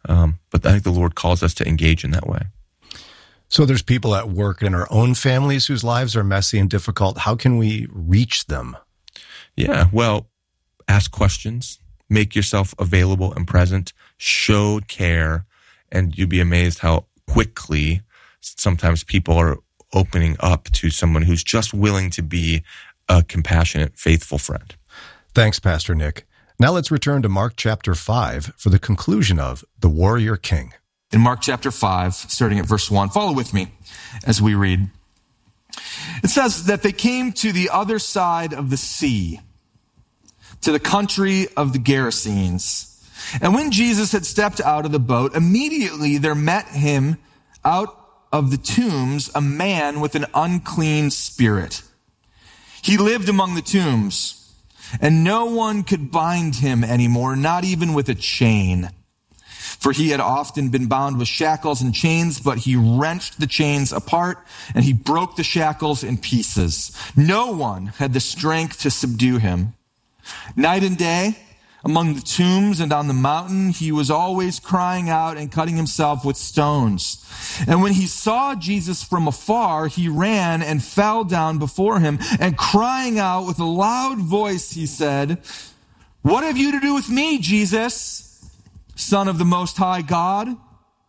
But I think the Lord calls us to engage in that way. So there's people at work in our own families whose lives are messy and difficult. How can we reach them? Yeah, well, ask questions, make yourself available and present, show care, and you'd be amazed how quickly sometimes people are opening up to someone who's just willing to be a compassionate, faithful friend. Thanks, Pastor Nick. Now let's return to Mark chapter 5 for the conclusion of The Warrior King. In Mark chapter 5, starting at verse 1, follow with me as we read. It says that they came to the other side of the sea, to the country of the Gerasenes. And when Jesus had stepped out of the boat, immediately there met him out of the tombs a man with an unclean spirit. He lived among the tombs, and no one could bind him anymore, not even with a chain. For he had often been bound with shackles and chains, but he wrenched the chains apart, and he broke the shackles in pieces. No one had the strength to subdue him. Night and day, among the tombs and on the mountain, he was always crying out and cutting himself with stones. And when he saw Jesus from afar, he ran and fell down before him, and crying out with a loud voice, he said, "What have you to do with me, Jesus, Son of the Most High God?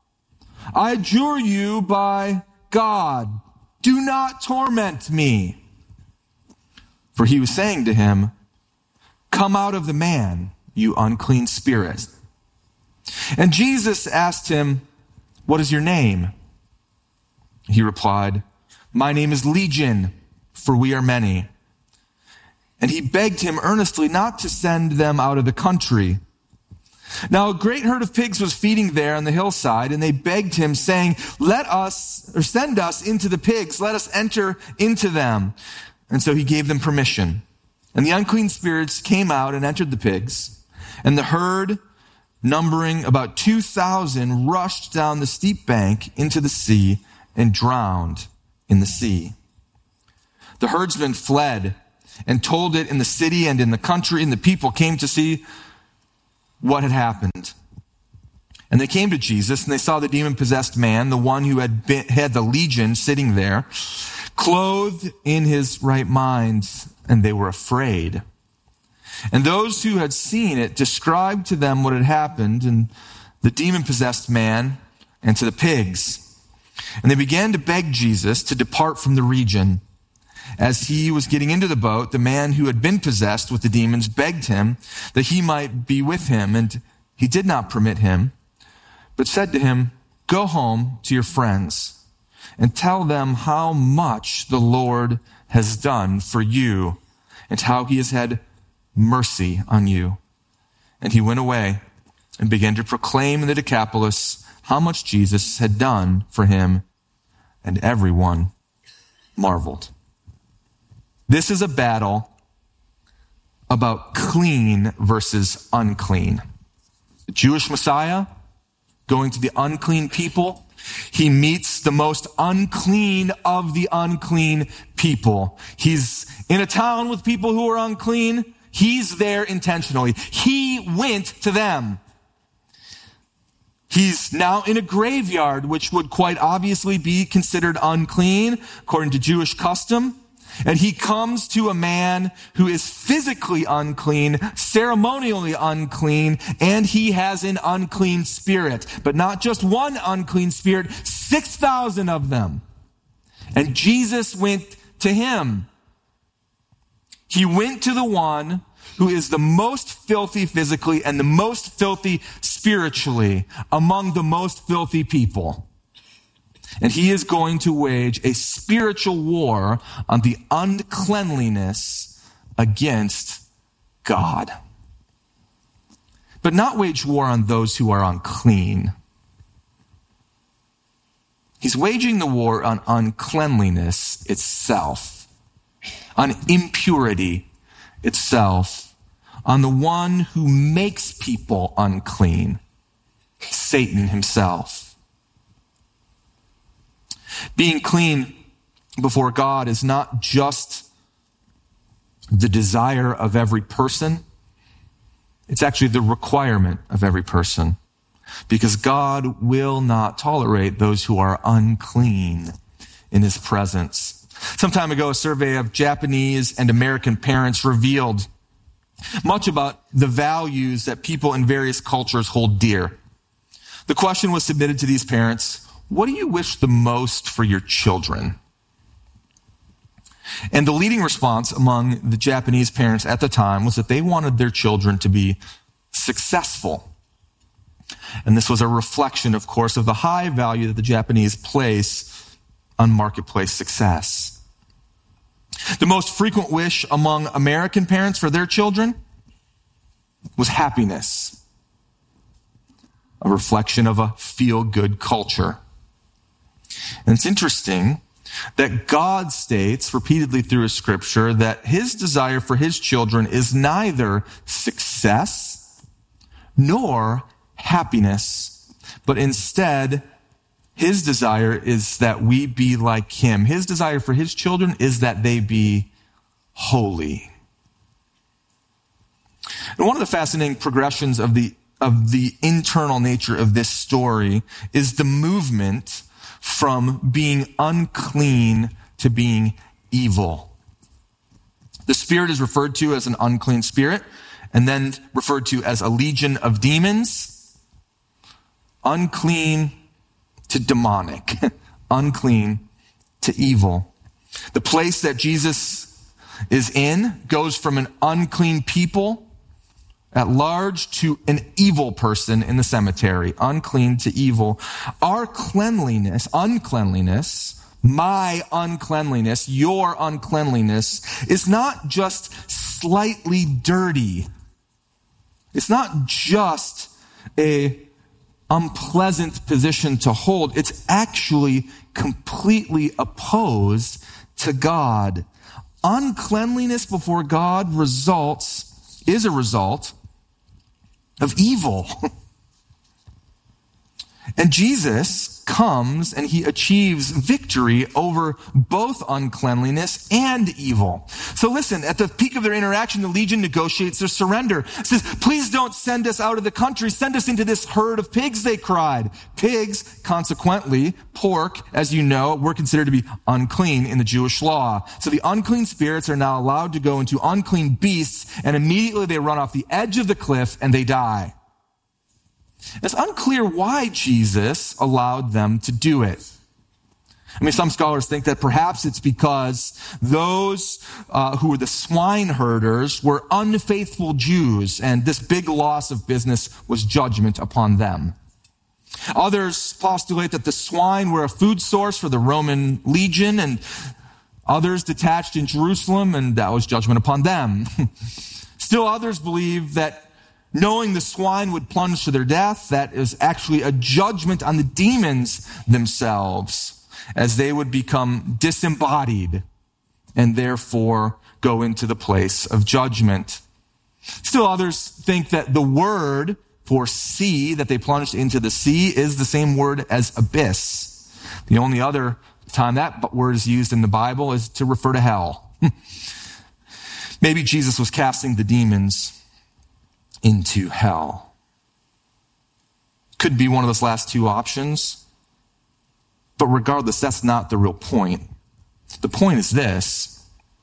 I adjure you by God, do not torment me." For he was saying to him, "Come out of the man, you unclean spirit." And Jesus asked him, "What is your name?" He replied, "My name is Legion, for we are many." And he begged him earnestly not to send them out of the country. Now a great herd of pigs was feeding there on the hillside, and they begged him, saying, send us into the pigs, let us enter into them. And so he gave them permission. And the unclean spirits came out and entered the pigs, and the herd, numbering about 2,000, rushed down the steep bank into the sea and drowned in the sea. The herdsmen fled and told it in the city and in the country, and the people came to see what had happened. And they came to Jesus, and they saw the demon-possessed man, the one who had the legion, sitting there, clothed in his right mind, and they were afraid. And those who had seen it described to them what had happened, and the demon-possessed man, and to the pigs. And they began to beg Jesus to depart from the region. As he was getting into the boat, the man who had been possessed with the demons begged him that he might be with him, and he did not permit him, but said to him, "Go home to your friends and tell them how much the Lord has done for you and how he has had mercy on you." And he went away and began to proclaim in the Decapolis how much Jesus had done for him, and everyone marveled. This is a battle about clean versus unclean. The Jewish Messiah going to the unclean people. He meets the most unclean of the unclean people. He's in a town with people who are unclean. He's there intentionally. He went to them. He's now in a graveyard, which would quite obviously be considered unclean according to Jewish custom. And he comes to a man who is physically unclean, ceremonially unclean, and he has an unclean spirit. But not just one unclean spirit, 6,000 of them. And Jesus went to him. He went to the one who is the most filthy physically and the most filthy spiritually among the most filthy people. And he is going to wage a spiritual war on the uncleanliness against God. But not wage war on those who are unclean. He's waging the war on uncleanliness itself, on impurity itself, on the one who makes people unclean, Satan himself. Being clean before God is not just the desire of every person. It's actually the requirement of every person. because God will not tolerate those who are unclean in his presence. Some time ago, a survey of Japanese and American parents revealed much about the values that people in various cultures hold dear. The question was submitted to these parents: what do you wish the most for your children? And the leading response among the Japanese parents at the time was that they wanted their children to be successful. And this was a reflection, of course, of the high value that the Japanese place on marketplace success. The most frequent wish among American parents for their children was happiness, a reflection of a feel-good culture. And it's interesting that God states repeatedly through his scripture that his desire for his children is neither success nor happiness, but instead his desire is that we be like him. His desire for his children is that they be holy. And one of the fascinating progressions of the internal nature of this story is the movement from being unclean to being evil. The spirit is referred to as an unclean spirit, and then referred to as a legion of demons. Unclean to demonic, unclean to evil. The place that Jesus is in goes from an unclean people at large to an evil person in the cemetery, unclean to evil. Our uncleanliness, my uncleanliness, your uncleanliness is not just slightly dirty. It's not just a unpleasant position to hold. It's actually completely opposed to God. Uncleanliness before God is a result of evil. And Jesus comes and he achieves victory over both uncleanliness and evil. So listen, at the peak of their interaction, the legion negotiates their surrender. It says, please don't send us out of the country. Send us into this herd of pigs, they cried. Pigs, consequently, pork, as you know, were considered to be unclean in the Jewish law. So the unclean spirits are now allowed to go into unclean beasts, and immediately they run off the edge of the cliff and they die. It's unclear why Jesus allowed them to do it. I mean, some scholars think that perhaps it's because those who were the swine herders were unfaithful Jews, and this big loss of business was judgment upon them. Others postulate that the swine were a food source for the Roman legion, and others detached in Jerusalem, and that was judgment upon them. Still others believe that knowing the swine would plunge to their death, that is actually a judgment on the demons themselves, as they would become disembodied and therefore go into the place of judgment. Still others think that the word for sea that they plunged into the sea is the same word as abyss. The only other time that word is used in the Bible is to refer to hell. Maybe Jesus was casting the demons into hell. Could be one of those last two options. But regardless, that's not the real point. The point is this: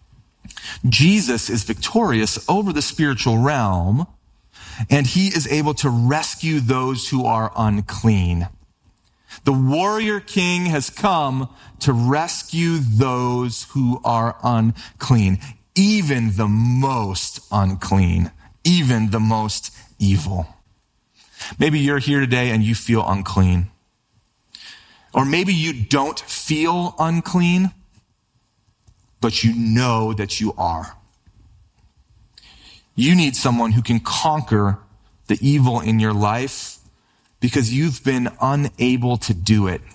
Jesus is victorious over the spiritual realm, and he is able to rescue those who are unclean. The warrior king has come to rescue those who are unclean, even the most unclean, even the most evil. Maybe you're here today and you feel unclean. Or maybe you don't feel unclean, but you know that you are. You need someone who can conquer the evil in your life because you've been unable to do it.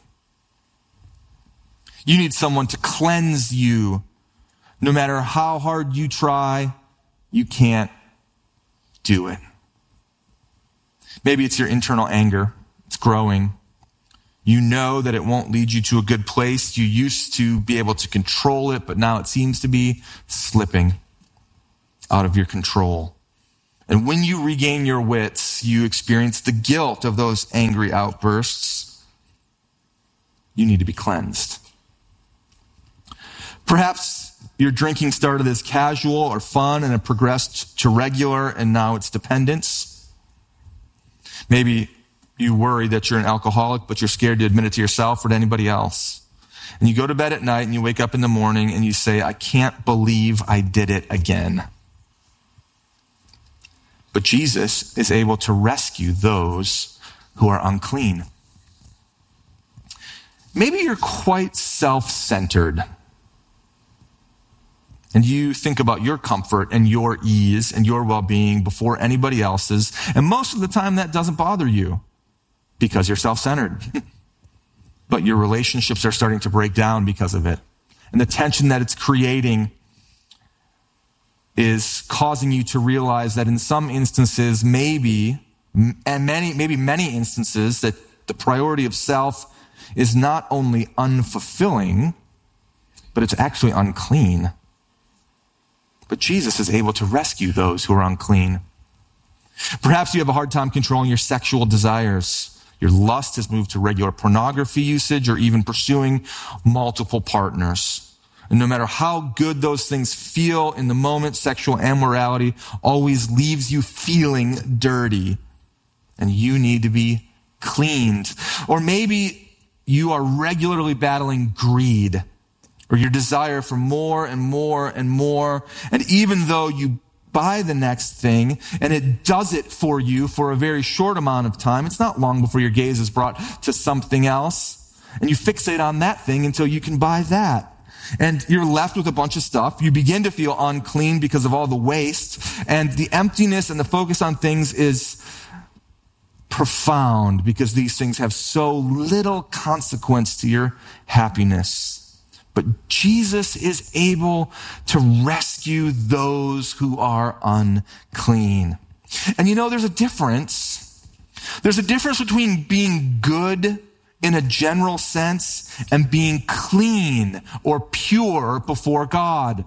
You need someone to cleanse you. No matter how hard you try, you can't do it. Maybe it's your internal anger. It's growing. You know that it won't lead you to a good place. You used to be able to control it, but now it seems to be slipping out of your control. And when you regain your wits, you experience the guilt of those angry outbursts. You need to be cleansed. Perhaps your drinking started as casual or fun and it progressed to regular and now it's dependence. Maybe you worry that you're an alcoholic, but you're scared to admit it to yourself or to anybody else. And you go to bed at night and you wake up in the morning and you say, I can't believe I did it again. But Jesus is able to rescue those who are unclean. Maybe you're quite self-centered. And you think about your comfort and your ease and your well-being before anybody else's. And most of the time that doesn't bother you because you're self-centered. But your relationships are starting to break down because of it. And the tension that it's creating is causing you to realize that in some instances, maybe many instances, that the priority of self is not only unfulfilling, but it's actually unclean. But Jesus is able to rescue those who are unclean. Perhaps you have a hard time controlling your sexual desires. Your lust has moved to regular pornography usage or even pursuing multiple partners. And no matter how good those things feel in the moment, sexual immorality always leaves you feeling dirty. And you need to be cleaned. Or maybe you are regularly battling greed, or your desire for more and more and more. And even though you buy the next thing and it does it for you for a very short amount of time, it's not long before your gaze is brought to something else. And you fixate on that thing until you can buy that. And you're left with a bunch of stuff. You begin to feel unclean because of all the waste. And the emptiness and the focus on things is profound because these things have so little consequence to your happiness. But Jesus is able to rescue those who are unclean. And you know, there's a difference. There's a difference between being good in a general sense and being clean or pure before God.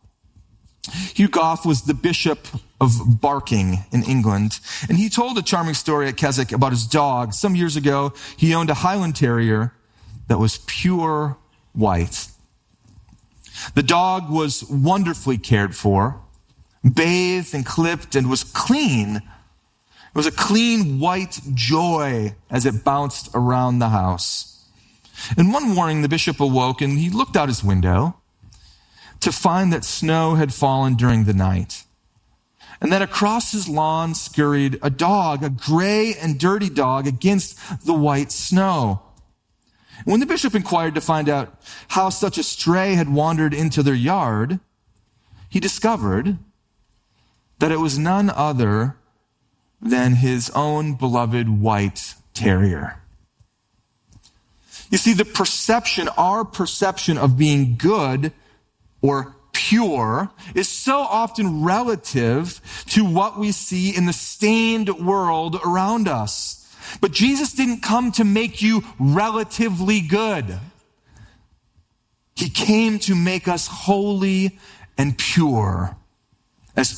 Hugh Goff was the Bishop of Barking in England, and he told a charming story at Keswick about his dog. Some years ago, he owned a Highland Terrier that was pure white. The dog was wonderfully cared for, bathed and clipped, and was clean. It was a clean white joy as it bounced around the house. And one morning, the bishop awoke and he looked out his window to find that snow had fallen during the night. And that across his lawn scurried a dog, a gray and dirty dog against the white snow. When the bishop inquired to find out how such a stray had wandered into their yard, he discovered that it was none other than his own beloved white terrier. You see, our perception of being good or pure is so often relative to what we see in the stained world around us. But Jesus didn't come to make you relatively good. He came to make us holy and pure as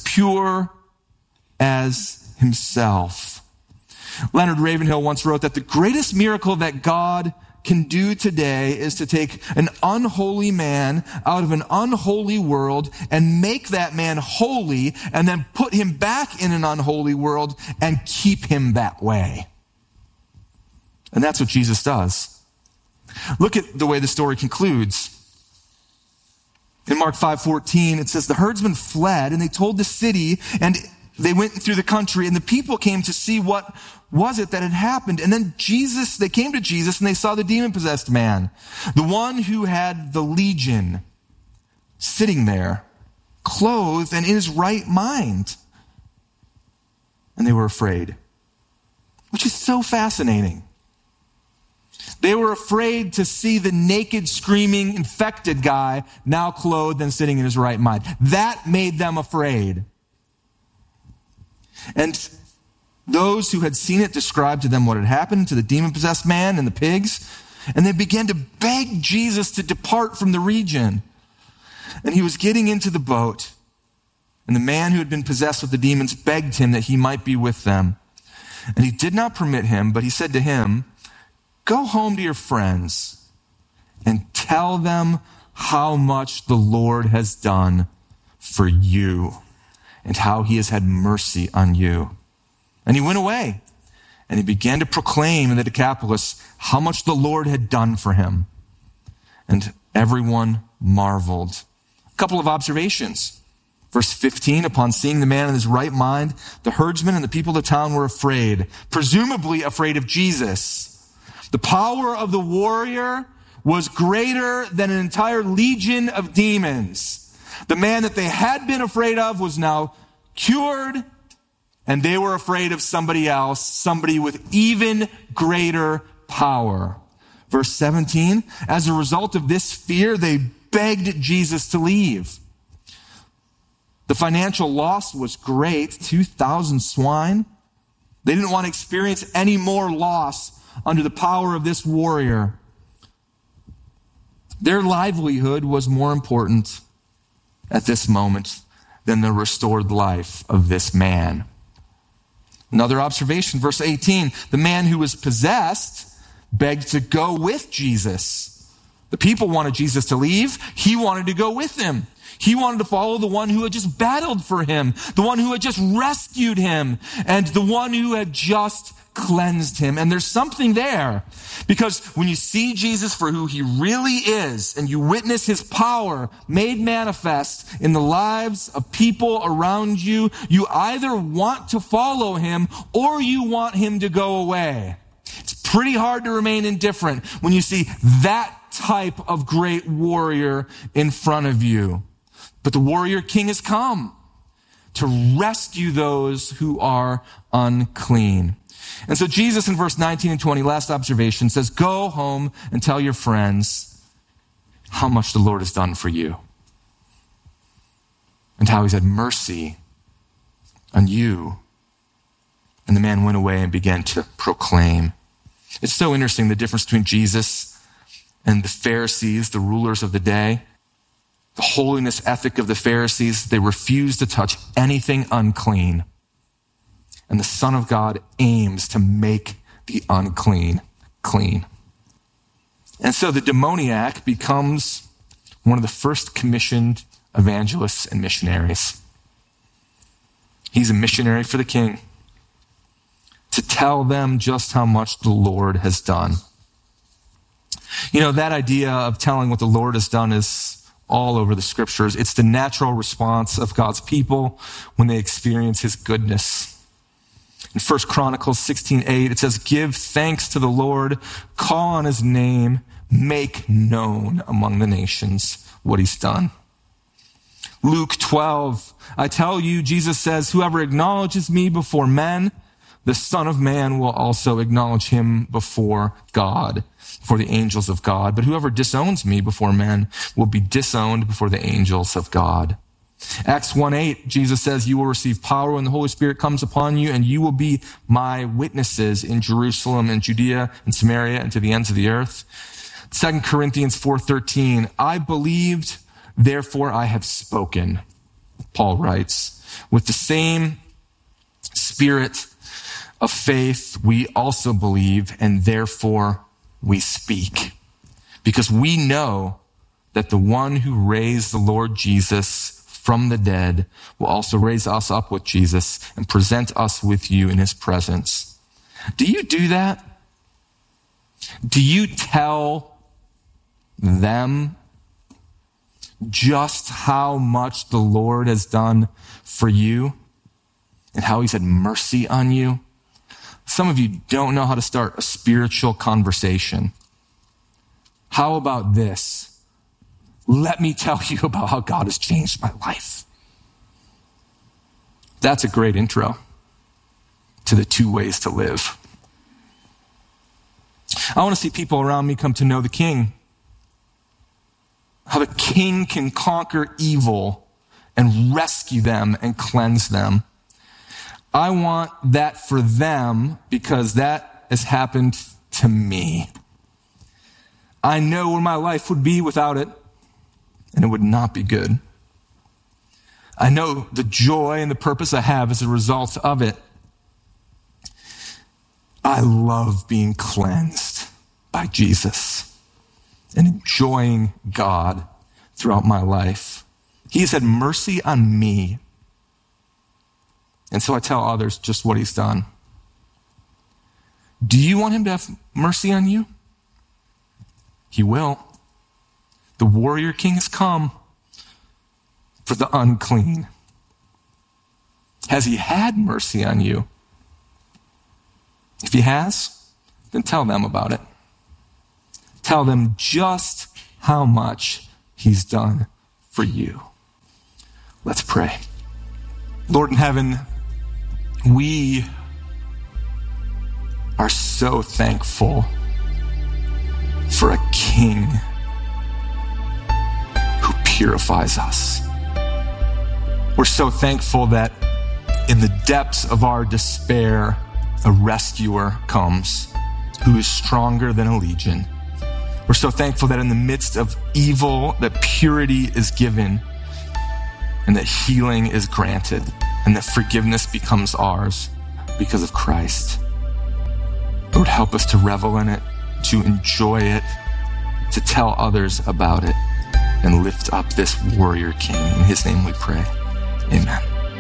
himself. Leonard Ravenhill once wrote that the greatest miracle that God can do today is to take an unholy man out of an unholy world and make that man holy and then put him back in an unholy world and keep him that way. And that's what Jesus does. Look at the way the story concludes. In Mark 5:14, it says, the herdsmen fled and they told the city, and they went through the country, and the people came to see what was it that had happened. And then they came to Jesus and they saw the demon-possessed man, the one who had the legion, sitting there, clothed and in his right mind. And they were afraid, which is so fascinating. They were afraid to see the naked, screaming, infected guy now clothed and sitting in his right mind. That made them afraid. And those who had seen it described to them what had happened to the demon-possessed man and the pigs. And they began to beg Jesus to depart from the region. And he was getting into the boat. And the man who had been possessed with the demons begged him that he might be with them. And he did not permit him, but he said to him, "Go home to your friends and tell them how much the Lord has done for you and how he has had mercy on you." And he went away and he began to proclaim in the Decapolis how much the Lord had done for him. And everyone marveled. A couple of observations. Verse 15, upon seeing the man in his right mind, the herdsmen and the people of the town were afraid, presumably afraid of Jesus. The power of the warrior was greater than an entire legion of demons. The man that they had been afraid of was now cured, and they were afraid of somebody else, somebody with even greater power. Verse 17, as a result of this fear, they begged Jesus to leave. The financial loss was great, 2,000 swine. They didn't want to experience any more loss under the power of this warrior. Their livelihood was more important at this moment than the restored life of this man. Another observation, verse 18, the man who was possessed begged to go with Jesus. The people wanted Jesus to leave. He wanted to go with him. He wanted to follow the one who had just battled for him, the one who had just rescued him, and the one who had just cleansed him. And there's something there, because when you see Jesus for who he really is, and you witness his power made manifest in the lives of people around you, you either want to follow him or you want him to go away. It's pretty hard to remain indifferent when you see that type of great warrior in front of you. But the warrior king has come to rescue those who are unclean. And so Jesus in verse 19 and 20, last observation, says, "Go home and tell your friends how much the Lord has done for you and how he's had mercy on you." And the man went away and began to proclaim. It's so interesting, the difference between Jesus and the Pharisees, the rulers of the day. The holiness ethic of the Pharisees, they refused to touch anything unclean. And the Son of God aims to make the unclean clean. And so the demoniac becomes one of the first commissioned evangelists and missionaries. He's a missionary for the king to tell them just how much the Lord has done. You know, that idea of telling what the Lord has done is all over the scriptures. It's the natural response of God's people when they experience his goodness. In 1 Chronicles 16:8, it says, "Give thanks to the Lord, call on his name, make known among the nations what he's done." Luke 12, I tell you, Jesus says, "Whoever acknowledges me before men, the Son of Man will also acknowledge him before God, before the angels of God. But whoever disowns me before men will be disowned before the angels of God." Acts 1:8, Jesus says, "You will receive power when the Holy Spirit comes upon you, and you will be my witnesses in Jerusalem and Judea and Samaria and to the ends of the earth." 2 Corinthians 4:13, "I believed, therefore I have spoken," Paul writes. With the same spirit of faith, we also believe, and therefore we speak. Because we know that the one who raised the Lord Jesus from the dead will also raise us up with Jesus and present us with you in his presence. Do you do that? Do you tell them just how much the Lord has done for you and how he's had mercy on you? Some of you don't know how to start a spiritual conversation. How about this? Let me tell you about how God has changed my life. That's a great intro to the 2 ways to live. I want to see people around me come to know the King. How the King can conquer evil and rescue them and cleanse them. I want that for them because that has happened to me. I know where my life would be without it, and it would not be good. I know the joy and the purpose I have as a result of it. I love being cleansed by Jesus and enjoying God throughout my life. He has had mercy on me. And so I tell others just what he's done. Do you want him to have mercy on you? He will. The warrior king has come for the unclean. Has he had mercy on you? If he has, then tell them about it. Tell them just how much he's done for you. Let's pray. Lord in heaven, we are so thankful for a king who purifies us. We're so thankful that in the depths of our despair, a rescuer comes who is stronger than a legion. We're so thankful that in the midst of evil, that purity is given and that healing is granted and that forgiveness becomes ours because of Christ. Lord, help us to revel in it, to enjoy it, to tell others about it, and lift up this warrior king. In his name we pray. Amen.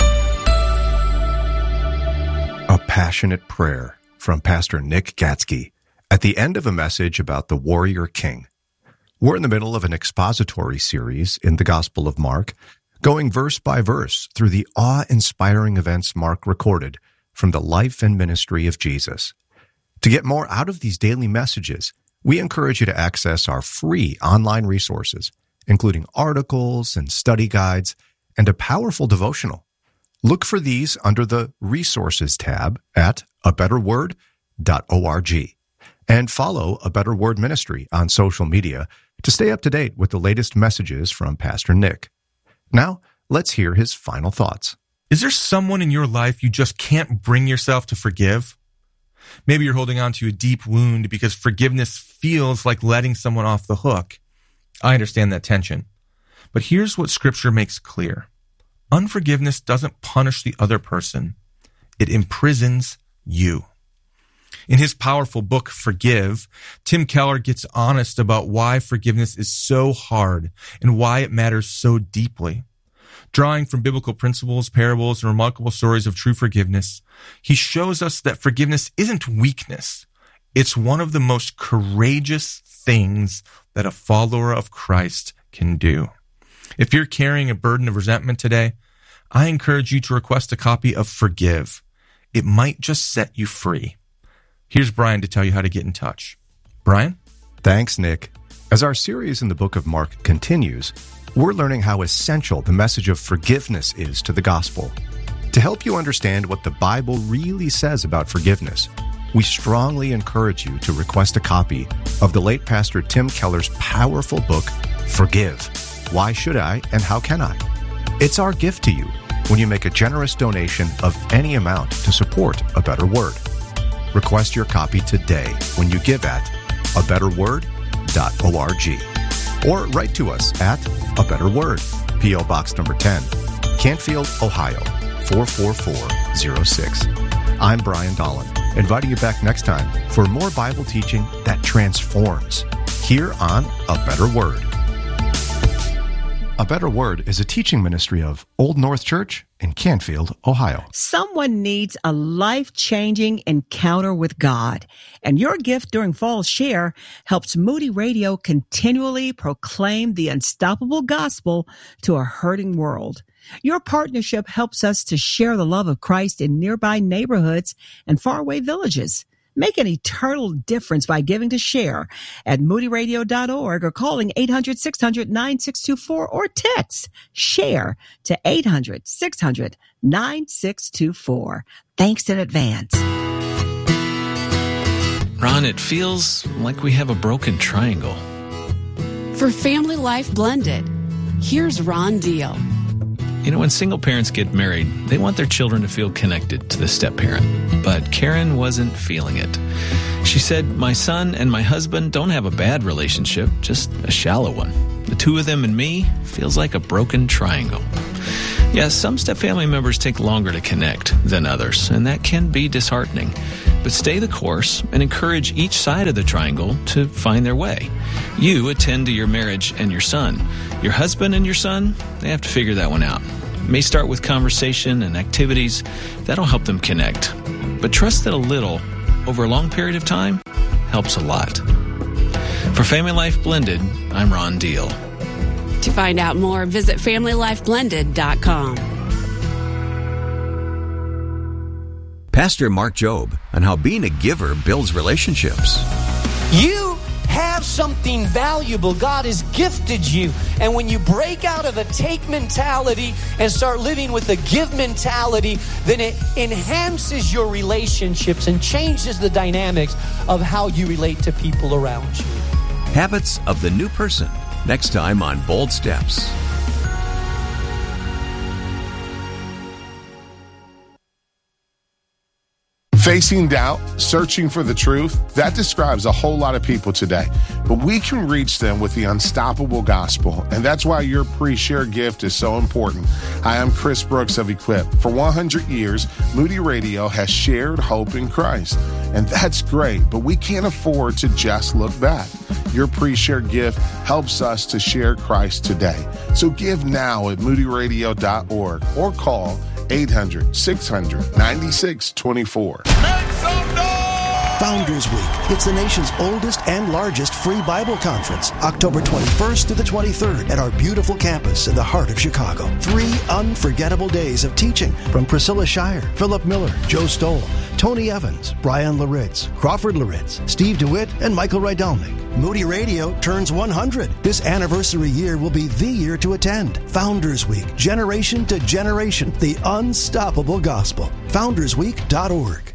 A passionate prayer from Pastor Nick Gatzke at the end of a message about the warrior king. We're in the middle of an expository series in the Gospel of Mark, going verse by verse through the awe-inspiring events Mark recorded from the life and ministry of Jesus. To get more out of these daily messages, we encourage you to access our free online resources, including articles and study guides and a powerful devotional. Look for these under the Resources tab at abetterword.org and follow A Better Word Ministry on social media to stay up to date with the latest messages from Pastor Nick. Now, let's hear his final thoughts. Is there someone in your life you just can't bring yourself to forgive? Maybe you're holding on to a deep wound because forgiveness feels like letting someone off the hook. I understand that tension. But here's what Scripture makes clear. Unforgiveness doesn't punish the other person. It imprisons you. In his powerful book, Forgive, Tim Keller gets honest about why forgiveness is so hard and why it matters so deeply. Drawing from biblical principles, parables, and remarkable stories of true forgiveness, he shows us that forgiveness isn't weakness. It's one of the most courageous things that a follower of Christ can do. If you're carrying a burden of resentment today, I encourage you to request a copy of Forgive. It might just set you free. Here's Brian to tell you how to get in touch. Brian? Thanks, Nick. As our series in the book of Mark continues, we're learning how essential the message of forgiveness is to the gospel. To help you understand what the Bible really says about forgiveness, we strongly encourage you to request a copy of the late Pastor Tim Keller's powerful book, Forgive. Why Should I and How Can I? It's our gift to you when you make a generous donation of any amount to support A Better Word. Request your copy today when you give at abetterword.org. Or write to us at A Better Word, P.O. Box number 10, Canfield, Ohio, 44406. I'm Brian Dolan, inviting you back next time for more Bible teaching that transforms, here on A Better Word. A Better Word is a teaching ministry of Old North Church in Canfield, Ohio. Someone needs a life-changing encounter with God, and your gift during Fall Share helps Moody Radio continually proclaim the unstoppable gospel to a hurting world. Your partnership helps us to share the love of Christ in nearby neighborhoods and faraway villages. Make an eternal difference by giving to Share at moodyradio.org or calling 800-600-9624 or text Share to 800-600-9624. Thanks in advance. Ron, it feels like we have a broken triangle. For Family Life Blended, here's Ron Deal. You know, when single parents get married, they want their children to feel connected to the step-parent. But Karen wasn't feeling it. She said, "My son and my husband don't have a bad relationship, just a shallow one. The two of them and me feels like a broken triangle." Yes, some step family members take longer to connect than others, and that can be disheartening. But stay the course and encourage each side of the triangle to find their way. You attend to your marriage and your son. Your husband and your son, they have to figure that one out. It may start with conversation and activities. That'll help them connect. But trust that a little, over a long period of time, helps a lot. For Family Life Blended, I'm Ron Deal. To find out more, visit FamilyLifeBlended.com. Pastor Mark Jobe on how being a giver builds relationships. You have something valuable. God has gifted you. And when you break out of a take mentality and start living with a give mentality, then it enhances your relationships and changes the dynamics of how you relate to people around you. Habits of the New Person. Next time on Bold Steps. Facing doubt, searching for the truth, that describes a whole lot of people today. But we can reach them with the unstoppable gospel, and that's why your pre-share gift is so important. Hi, I'm Chris Brooks of Equip. For 100 years, Moody Radio has shared hope in Christ, and that's great, but we can't afford to just look back. Your pre-share gift helps us to share Christ today. So give now at moodyradio.org or call 800-600-9624. Founders Week. It's the nation's oldest and largest free Bible conference, October 21st to the 23rd at our beautiful campus in the heart of Chicago. 3 unforgettable days of teaching from Priscilla Shire, Philip Miller, Joe Stoll, Tony Evans, Brian Laritz, Crawford Laritz, Steve DeWitt, and Michael Rydalnik. Moody Radio turns 100. This anniversary year will be the year to attend. Founders Week, generation to generation, the unstoppable gospel. FoundersWeek.org.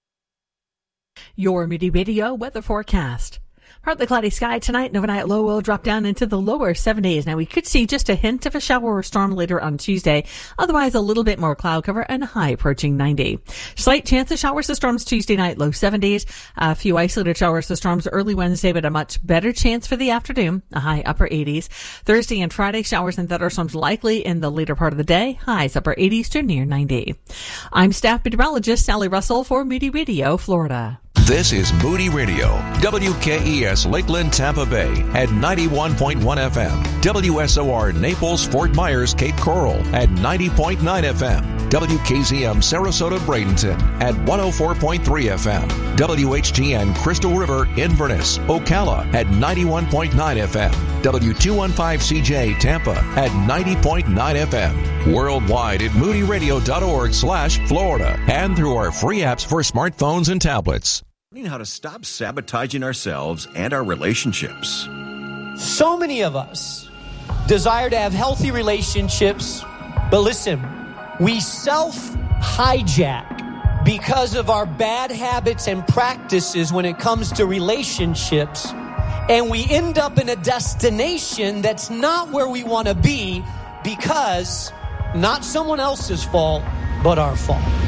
Your Moody Radio weather forecast. Partly cloudy sky tonight. And overnight low will drop down into the lower 70s. Now, we could see just a hint of a shower or storm later on Tuesday. Otherwise, a little bit more cloud cover and a high approaching 90. Slight chance of showers or storms Tuesday night, low 70s. A few isolated showers or storms early Wednesday, but a much better chance for the afternoon, a high upper 80s. Thursday and Friday, showers and thunderstorms likely in the later part of the day, highs upper 80s to near 90. I'm staff meteorologist Sally Russell for Moody Radio, Florida. This is Moody Radio, WKES Lakeland, Tampa Bay at 91.1 FM, WSOR Naples, Fort Myers, Cape Coral at 90.9 FM, WKZM Sarasota, Bradenton at 104.3 FM, WHTN Crystal River, Inverness, Ocala at 91.9 FM, W215CJ Tampa at 90.9 FM, worldwide at moodyradio.org/Florida, and through our free apps for smartphones and tablets. Learning how to stop sabotaging ourselves and our relationships. So many of us desire to have healthy relationships, but listen, we self-hijack because of our bad habits and practices when it comes to relationships, and we end up in a destination that's not where we want to be because not someone else's fault, but our fault.